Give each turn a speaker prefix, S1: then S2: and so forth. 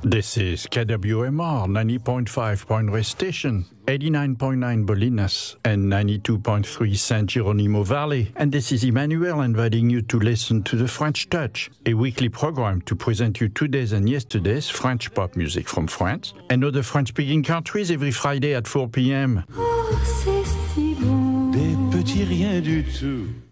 S1: This is KWMR 90.5 Point Reyes Station, 89.9 Bolinas, and 92.3 San Geronimo Valley. And this is Emmanuel inviting you to listen to The French Touch, a weekly program to present you today's and yesterday's French pop music from France and other French-speaking countries every Friday at 4 p.m.
S2: Oh, c'est si bon.
S3: Des petits riens du tout.